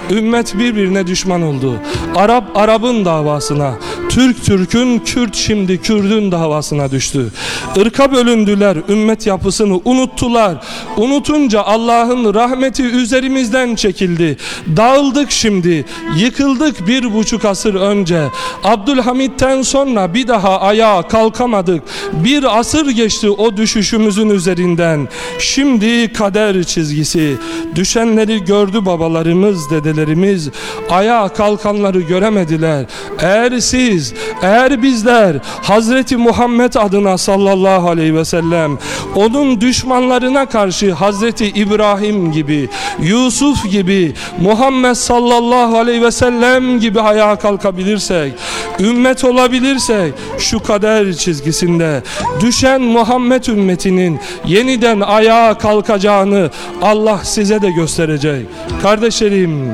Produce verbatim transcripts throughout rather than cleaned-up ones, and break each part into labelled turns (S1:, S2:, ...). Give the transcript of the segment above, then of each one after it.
S1: ümmet birbirine düşman oldu. Arap Arap'ın davasına, Türk Türk'ün, Kürt şimdi Kürt'ün davasına düştü. Irka bölündüler, ümmet yapısını unuttular. Unutunca Allah'ın rahmeti üzerimizden çekildi. Dağıldık şimdi, yıkıldık bir buçuk asır önce. Abdülhamid'den sonra bir daha ayağa kalkamadık. Bir asır geçti o düşüşümüzün üzerinden. Şimdi kader çizgisi. Düşenleri gördü babalarımız, dedelerimiz. Ayağa kalkanları göremediler. Eğer siz, eğer bizler Hazreti Muhammed adına sallallahu aleyhi ve sellem, onun düşmanlarına karşı Hazreti İbrahim gibi, Yusuf gibi, Muhammed sallallahu aleyhi ve sellem gibi ayağa kalkabilirsek, ümmet olabilirsek, şu kader çizgisinde düşen Muhammed ümmetinin yeniden ayağa kalkacağını Allah size de gösterecek. Kardeşlerim,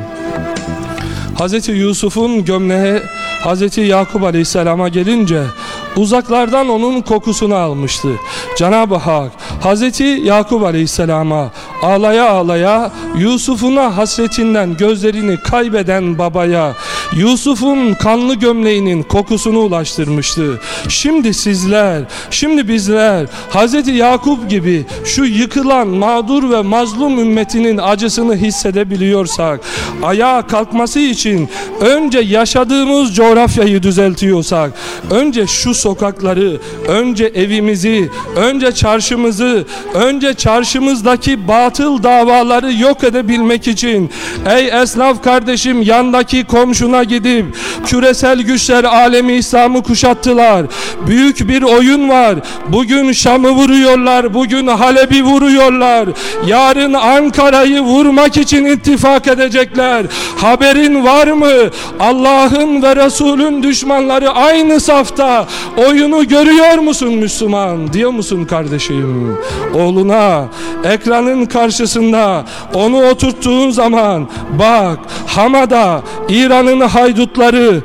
S1: Hazreti Yusuf'un gömleği Hazreti Yakup Aleyhisselam'a gelince uzaklardan onun kokusunu almıştı. Cenab-ı Hak Hazreti Yakup Aleyhisselam'a ağlaya ağlaya Yusuf'una hasretinden gözlerini kaybeden babaya Yusuf'un kanlı gömleğinin kokusunu ulaştırmıştı. Şimdi sizler, şimdi bizler Hazreti Yakup gibi şu yıkılan mağdur ve mazlum ümmetinin acısını hissedebiliyorsak, ayağa kalkması için önce yaşadığımız coğrafyayı düzeltiyorsak, önce şu sokakları, önce evimizi, önce çarşımızı, önce çarşımızdaki batıl davaları yok edebilmek için, ey esnaf kardeşim, yandaki komşuna gidip küresel güçler alemi İslam'ı kuşattılar. Büyük bir oyun var. Bugün Şam'ı vuruyorlar, bugün Halep'i vuruyorlar. Yarın Ankara'yı vurmak için ittifak edecekler. Haberin var mı? Allah'ın ve Resul'ün düşmanları aynı safta. Oyunu görüyor musun Müslüman? Diyor musun kardeşim? Oğluna ekranın karşısında onu oturttuğun zaman bak, Hama'da İran'ın haydutları,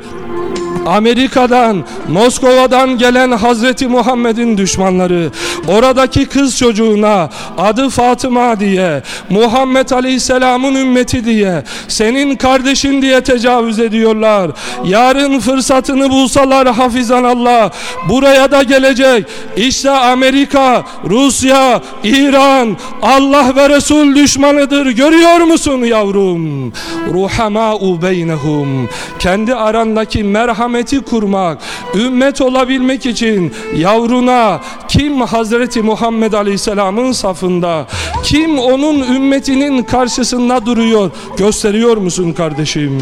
S1: Amerika'dan, Moskova'dan gelen Hazreti Muhammed'in düşmanları, oradaki kız çocuğuna adı Fatıma diye, Muhammed Aleyhisselam'ın ümmeti diye, senin kardeşin diye tecavüz ediyorlar. Yarın fırsatını bulsalar hafizanallah, buraya da gelecek. İşte Amerika, Rusya, İran, Allah ve Resul düşmanıdır. Görüyor musun yavrum? Ruhamâ'u beynehum. Kendi arandaki merhamet kurmak, ümmet olabilmek için yavruna kim Hazreti Muhammed Aleyhisselam'ın safında, kim onun ümmetinin karşısında duruyor, gösteriyor musun kardeşim?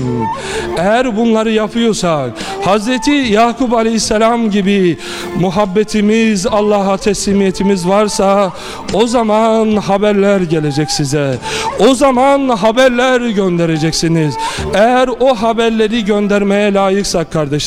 S1: Eğer bunları yapıyorsak, Hazreti Yakup Aleyhisselam gibi muhabbetimiz, Allah'a teslimiyetimiz varsa, o zaman haberler gelecek size. O zaman haberler göndereceksiniz. Eğer o haberleri göndermeye layıksak kardeşlerim,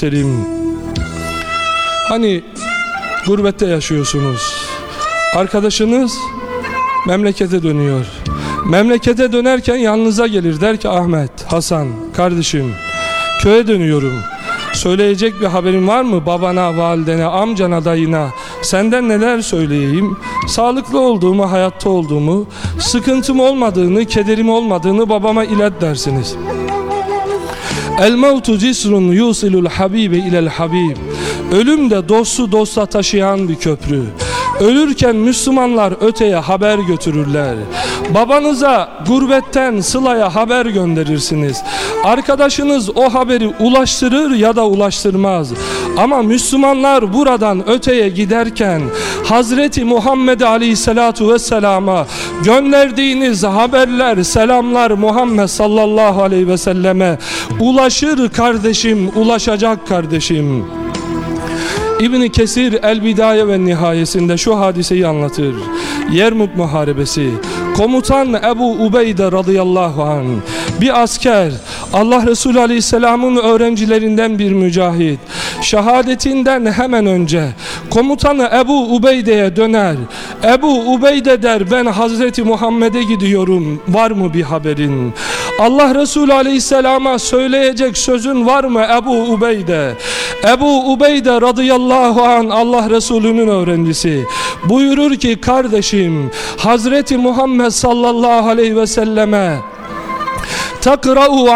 S1: hani gurbette yaşıyorsunuz, arkadaşınız memlekete dönüyor, memlekete dönerken yanınıza gelir, der ki Ahmet, Hasan kardeşim, köye dönüyorum, söyleyecek bir haberin var mı babana, validene, amcana, dayına? Senden neler söyleyeyim? Sağlıklı olduğumu, hayatta olduğumu, sıkıntım olmadığını, kederim olmadığını babama ilet dersiniz. El mevtu cisrun yusilul habibe ilel habib. Ölüm de dostu dosta taşıyan bir köprü. Ölürken Müslümanlar öteye haber götürürler. Babanıza gurbetten Sıla'ya haber gönderirsiniz. Arkadaşınız o haberi ulaştırır ya da ulaştırmaz. Ama Müslümanlar buradan öteye giderken Hazreti Muhammed Aleyhisselatu Vesselam'a gönderdiğiniz haberler, selamlar Muhammed sallallahu aleyhi ve selleme ulaşır kardeşim, ulaşacak kardeşim. İbn Kesir El Bidaye ve Nihayesinde şu hadiseyi anlatır. Yermuk Muharebesi. Komutan Ebu Ubeyde radıyallahu anh, bir asker, Allah Resulü Aleyhisselam'ın öğrencilerinden bir mücahit, şehadetinden hemen önce komutanı Ebu Ubeyde'ye döner. Ebu Ubeyde der, ben Hazreti Muhammed'e gidiyorum, var mı bir haberin? Allah Resulü Aleyhisselam'a söyleyecek sözün var mı Ebu Ubeyde? Ebu Ubeyde radıyallahu anh, Allah Resulü'nün öğrencisi, buyurur ki kardeşim, Hazreti Muhammed sallallahu aleyhi ve selleme takra'u